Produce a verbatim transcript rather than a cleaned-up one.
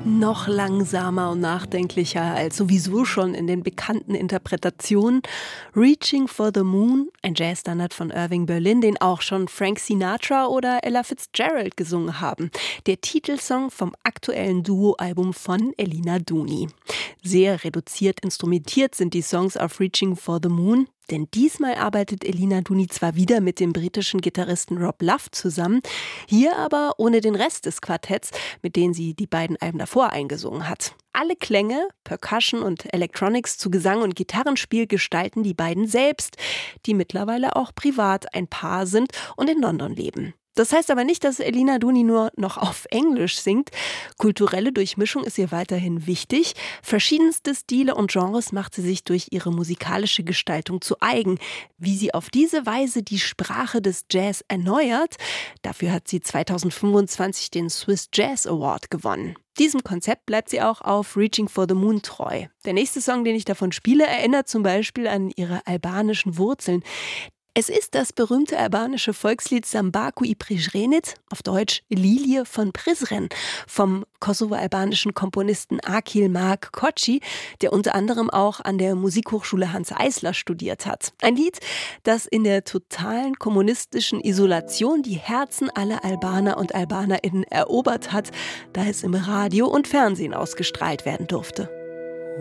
Noch langsamer und nachdenklicher als sowieso schon in den bekannten Interpretationen. Reaching for the Moon, ein Jazzstandard von Irving Berlin, den auch schon Frank Sinatra oder Ella Fitzgerald gesungen haben. Der Titelsong vom aktuellen Duo-Album von Elina Duni. Sehr reduziert instrumentiert sind die Songs auf Reaching for the Moon. Denn diesmal arbeitet Elina Duni zwar wieder mit dem britischen Gitarristen Rob Love zusammen, hier aber ohne den Rest des Quartetts, mit denen sie die beiden Alben davor eingesungen hat. Alle Klänge, Percussion und Electronics zu Gesang und Gitarrenspiel gestalten die beiden selbst, die mittlerweile auch privat ein Paar sind und in London leben. Das heißt aber nicht, dass Elina Duni nur noch auf Englisch singt. Kulturelle Durchmischung ist ihr weiterhin wichtig. Verschiedenste Stile und Genres macht sie sich durch ihre musikalische Gestaltung zu eigen. Wie sie auf diese Weise die Sprache des Jazz erneuert, dafür hat sie zweitausendfünfundzwanzig den Swiss Jazz Award gewonnen. Diesem Konzept bleibt sie auch auf Reaching for the Moon treu. Der nächste Song, den ich davon spiele, erinnert zum Beispiel an ihre albanischen Wurzeln. Es ist das berühmte albanische Volkslied Sambaku i Prizrenit, auf Deutsch Lilie von Prizren, vom kosovo-albanischen Komponisten Akil Mark Koçi, der unter anderem auch an der Musikhochschule Hanns Eisler studiert hat. Ein Lied, das in der totalen kommunistischen Isolation die Herzen aller Albaner und AlbanerInnen erobert hat, da es im Radio und Fernsehen ausgestrahlt werden durfte.